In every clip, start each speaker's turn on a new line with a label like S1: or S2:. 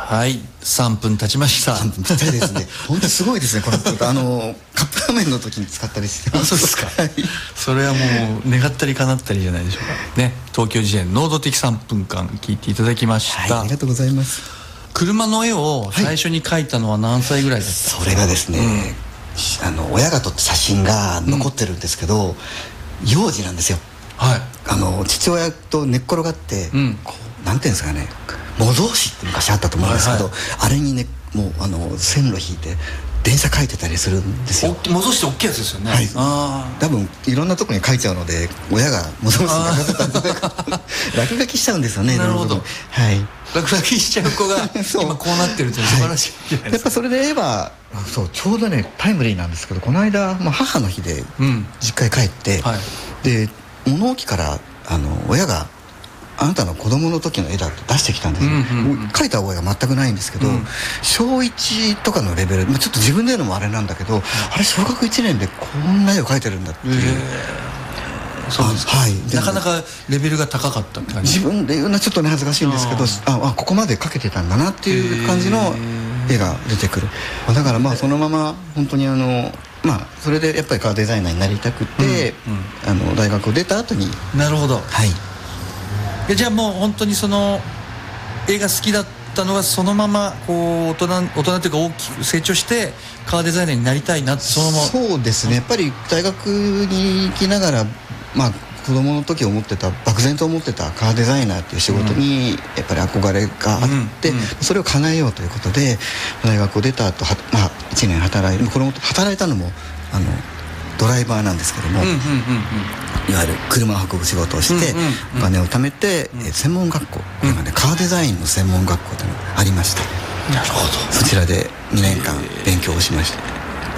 S1: はい、3分経ちました。
S2: 3分ぴったりですね。本当すごいですね、このこと。カップラーメンの時に使ったりしてます。
S1: そうですか。
S2: はい、
S1: それはもう願ったり叶ったりじゃないでしょうかね。東京事変能動的3分間聞いていただきました、
S2: はい、ありがとうございます。
S1: 車の絵を最初に描いたのは何歳ぐらいだったんですか？
S2: それがですね、親が撮った写真が残ってるんですけど、幼児なんですよ。
S1: はい、
S2: 父親と寝っ転がって、こうなんていうんですかね、模造紙って昔あったと思うんですけど、あれにね、もう線路引いて電車書いてたりするんですよ。
S1: 模造紙って大きいやつですよね。
S2: はい、多分いろんなとこに書いちゃうので、親が模造紙に書かせたんじゃないか落書きしちゃうんですよね。
S1: なるほど。
S2: はい、
S1: 落書きしちゃう子が今こうなってるって素晴らしいじゃないですか。
S2: やっぱそれで言えば、そうちょうどねタイムリーなんですけど、この間、母の日で実家へ帰って、で物置から親があなたの子供の時の絵だって出してきたんですよ。描いた覚えが全くないんですけど、小1とかのレベル、ちょっと自分で言うのもあれなんだけど、あれ小学1年でこんな絵を描いてるんだっていう、
S1: そうですか。はい、なかなかレベルが高かったって感じ。
S2: 自分で言うのはちょっとね恥ずかしいんですけど、ここまで描けてたんだなっていう感じの絵が出てくる。だからそのまま本当にそれでやっぱりカーデザイナーになりたくて、大学を出た後に。
S1: なるほど。
S2: はい。
S1: じゃあもう本当にその絵が好きだったのがそのままこう大人というか大きく成長してカーデザイナーになりたいなってそのまま。
S2: そうですね。やっぱり大学に行きながら子供の時思ってた漠然と思ってたカーデザイナーっていう仕事にやっぱり憧れがあって、それを叶えようということで大学を出た後1年働いて、これも働いたのもドライバーなんですけども、いわゆる車を運ぶ仕事をしてお金を貯めて、専門学校、これがねカーデザインの専門学校というのがありまして、
S1: なるほど、
S2: そちらで2年間勉強をしまして、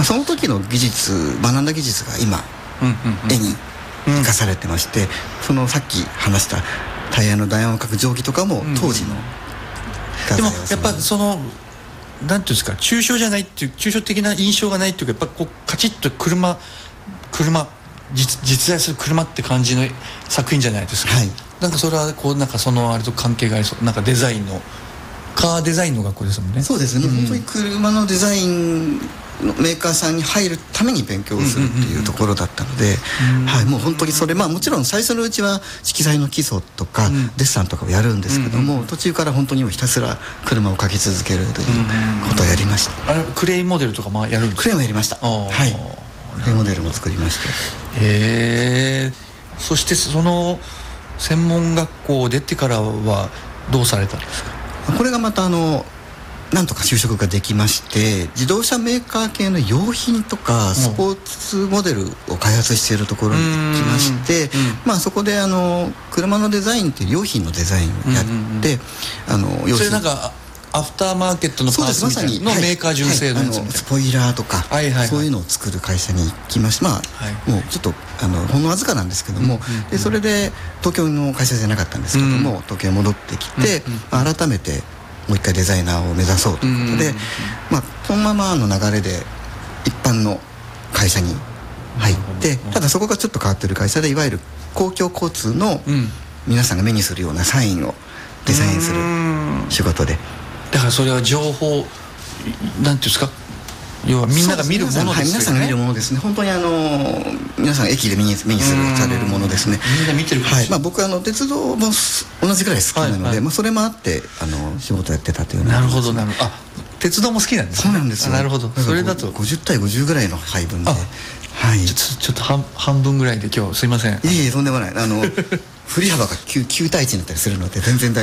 S2: その時の技術、学んだ技術が今絵に生かされてまして、そのさっき話したタイヤの楕円を描く定規とかも当時の
S1: でもやっぱそのなんていうんですか、抽象じゃないっていう、抽象的な印象がないっていうか、やっぱこうカチッと車実在する車って感じの作品じゃないですか。なんかそれはこうなんかそのあれと関係がありそう。なんかデザインのカーデザインの学校ですもんね。
S2: そうですね、本当に車のデザインのメーカーさんに入るために勉強をするっていうところだったので、もう本当にそれ、もちろん最初のうちは色彩の基礎とかデッサンとかをやるんですけども、途中から本当にひたすら車を描き続けるということをやりました。
S1: あれクレイモデルとかやるんですか？
S2: クレイもやりました。はい、クレイモデルも作りまして。
S1: そしてその専門学校を出てからはどうされたんですか？
S2: これがまたなんとか就職ができまして、自動車メーカー系の用品とかスポーツモデルを開発しているところに行きまして、そこで車のデザインっていう用品のデザインをやって、
S1: それなんかアフターマーケットのパーツみたいなのメーカー純正のやつ、
S2: スポイラーとかそういうのを作る会社に行きまして、もうちょっとほんのわずかなんですけども、でそれで東京の会社じゃなかったんですけども、東京に戻ってきて、改めてもう一回デザイナーを目指そうということで、そのままの流れで一般の会社に入って、ただそこがちょっと変わってる会社で、いわゆる公共交通の皆さんが目にするようなサインをデザインする仕事で、
S1: だからそれは情報なんていうんですか、要はみんなが見るものですよね。
S2: 皆さんが見るものですね。本当に皆さん駅で目にされるものですね。
S1: みんな見てるから。
S2: 僕鉄道も同じぐらい好きなので、それもあって仕事やってたという。
S1: なるほどなるほど。鉄道も好きなんですね。
S2: そうなんですよ。
S1: なるほど。それだと
S2: 50対50ぐらいの配分で、
S1: ちょっと半分ぐらいで今日すいません。
S2: いえいえ、とんでもない。振り幅が9対1になったりするので全然大丈夫。